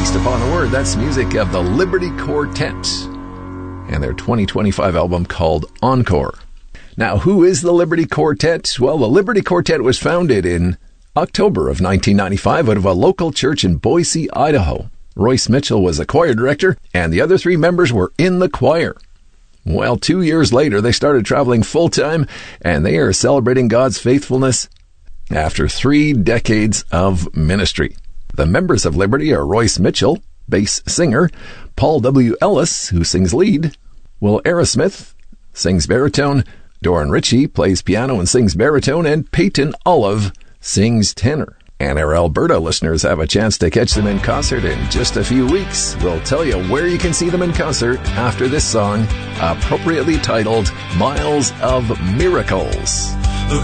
Feast Upon a Word. That's music of the Liberty Quartet and their 2025 album called Encore. Now, who is the Liberty Quartet? Well, the Liberty Quartet was founded in October of 1995 out of a local church in Boise, Idaho. Royce Mitchell was the choir director, and the other three members were in the choir. Well, 2 years later, they started traveling full-time, and they are celebrating God's faithfulness after 3 decades of ministry. The members of Liberty are Royce Mitchell, bass singer, Paul W. Ellis, who sings lead, Will Aerosmith, sings baritone, Doran Ritchie plays piano and sings baritone, and Peyton Olive sings tenor. And our Alberta listeners have a chance to catch them in concert in just a few weeks. We'll tell you where you can see them in concert after this song, appropriately titled Miles of Miracles.